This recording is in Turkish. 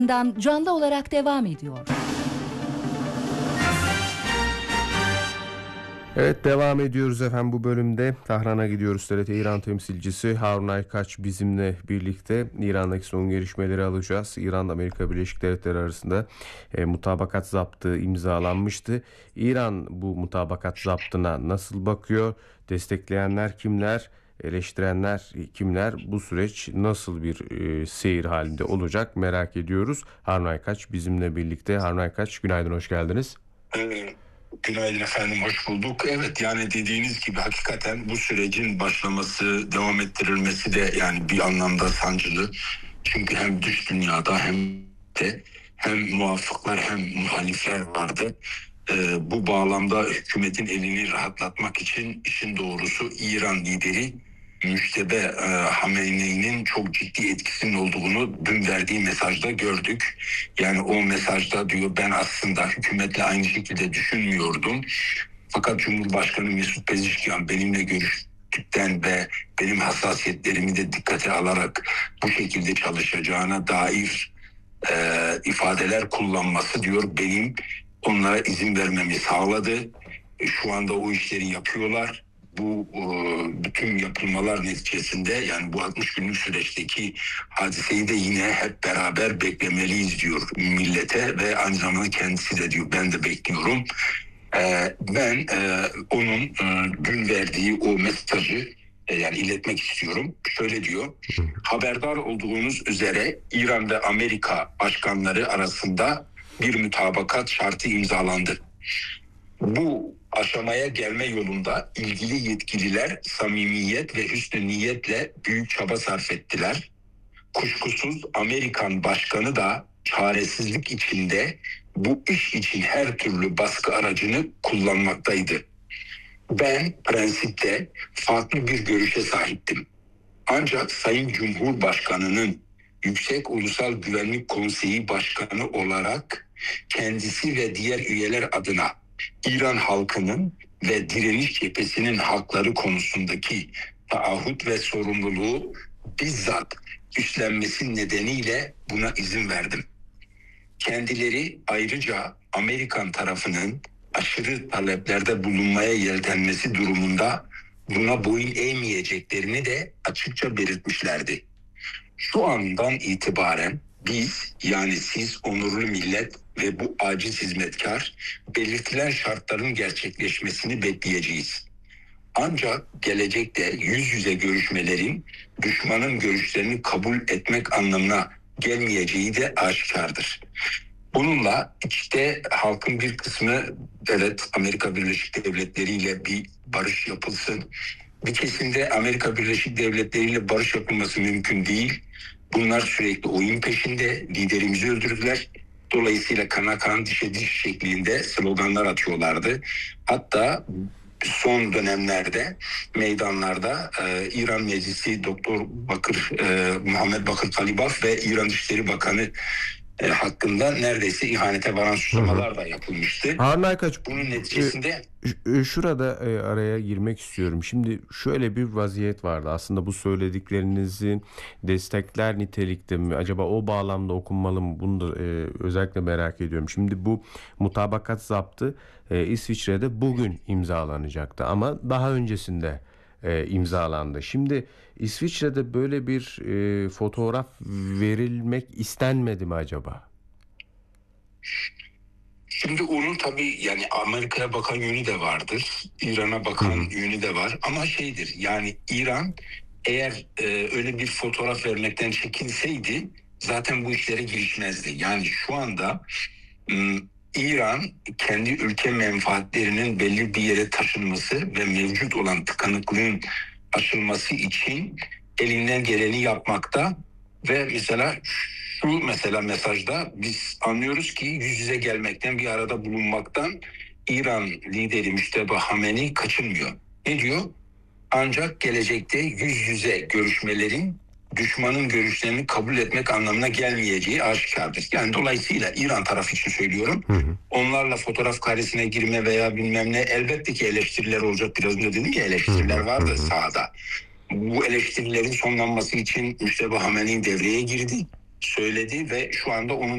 canlı olarak devam ediyor. Evet, devam ediyoruz efendim bu bölümde. Tahran'a gidiyoruz. TRT İran temsilcisi Harun Aykaç bizimle birlikte. İran'daki son gelişmeleri alacağız. İran'da Amerika Birleşik Devletleri arasında mutabakat zaptı imzalanmıştı. İran bu mutabakat zaptına nasıl bakıyor? Destekleyenler kimler? Eleştirenler kimler? Bu süreç nasıl bir seyir halinde olacak merak ediyoruz. Harun Aykaç bizimle birlikte. Harun Aykaç, günaydın, hoş geldiniz. Günaydın efendim, hoş bulduk. Evet, yani dediğiniz gibi hakikaten bu sürecin başlaması, devam ettirilmesi de yani bir anlamda sancılı. Çünkü hem dış dünyada hem muvafıklar hem muhalifler vardı. Bu bağlamda hükümetin elini rahatlatmak için işin doğrusu İran lideri Müştebe Hameynei'nin çok ciddi etkisinin olduğunu dün verdiği mesajda gördük. Yani o mesajda diyor, ben aslında hükümetle aynı şekilde düşünmüyordum. Fakat Cumhurbaşkanı Mesut Pezeshkian benimle görüştükten ve benim hassasiyetlerimi de dikkate alarak bu şekilde çalışacağına dair ifadeler kullanması diyor benim onlara izin vermemi sağladı. Şu anda o işleri yapıyorlar. Bu bütün yapılmalar neticesinde yani bu 60 günlük süreçteki hadiseyi de yine hep beraber beklemeliyiz diyor millete ve aynı zamanda kendisi de diyor ben de bekliyorum. Ben onun dün verdiği o mesajı yani iletmek istiyorum. Şöyle diyor: haberdar olduğunuz üzere İran ve Amerika başkanları arasında bir mutabakat şartı imzalandı. Bu aşamaya gelme yolunda ilgili yetkililer samimiyet ve hüsnü niyetle büyük çaba sarf ettiler. Kuşkusuz Amerikan başkanı da çaresizlik içinde bu iş için her türlü baskı aracını kullanmaktaydı. Ben prensipte farklı bir görüşe sahiptim. Ancak Sayın Cumhurbaşkanı'nın Yüksek Ulusal Güvenlik Konseyi Başkanı olarak kendisi ve diğer üyeler adına İran halkının ve direniş cephesinin hakları konusundaki taahhüt ve sorumluluğu bizzat üstlenmesi nedeniyle buna izin verdim. Kendileri ayrıca Amerikan tarafının aşırı taleplerde bulunmaya yeltenmesi durumunda buna boyun eğmeyeceklerini de açıkça belirtmişlerdi. Şu andan itibaren biz, yani siz onurlu millet ve bu aciz hizmetkar, belirtilen şartların gerçekleşmesini bekleyeceğiz. Ancak gelecekte yüz yüze görüşmelerin düşmanın görüşlerini kabul etmek anlamına gelmeyeceği de aşikardır. Bununla işte halkın bir kısmı evet Amerika Birleşik Devletleri ile bir barış yapılsın. Bir kesimde Amerika Birleşik Devletleri ile barış yapılması mümkün değil. Bunlar sürekli oyun peşinde, liderimizi öldürdüler. Dolayısıyla kana kan dişe diş şeklinde sloganlar atıyorlardı. Hatta son dönemlerde meydanlarda İran Meclisi Doktor Muhammed Bakır Kalibaf ve İran Dışişleri Bakanı hakkında neredeyse ihanete varan suçlamalar da yapılmıştı. Harun Aykaç, bunun neticesinde şurada araya girmek istiyorum. Şimdi şöyle bir vaziyet vardı. Aslında bu söylediklerinizin destekler nitelikte mi? Acaba o bağlamda okunmalı mı? Bunu da özellikle merak ediyorum. Şimdi bu mutabakat zaptı İsviçre'de bugün imzalanacaktı ama daha öncesinde imzalandı. Şimdi İsviçre'de böyle bir fotoğraf verilmek istenmedi mi acaba? Şimdi onun tabii yani Amerika'ya bakan yönü de vardır. İran'a bakan yönü de var. Ama şeydir yani İran eğer öyle bir fotoğraf vermekten çekinseydi zaten bu işlere girişmezdi. Yani şu anda İran kendi ülke menfaatlerinin belli bir yere taşınması ve mevcut olan tıkanıklığın aşılması için elinden geleni yapmakta ve mesela mesajda biz anlıyoruz ki yüz yüze gelmekten, bir arada bulunmaktan İran lideri Müştebe Hamenei kaçınmıyor. Ne diyor? Ancak gelecekte yüz yüze görüşmelerin düşmanın görüşlerini kabul etmek anlamına gelmeyeceği aşikardır. Yani dolayısıyla İran tarafı için söylüyorum. Onlarla fotoğraf karesine girme veya bilmem ne, elbette ki eleştiriler olacak. Biraz önce dedim ki eleştiriler vardı sahada. Bu eleştirilerin sonlanması için Müştebe Hamenei devreye girdi, söyledi ve şu anda onun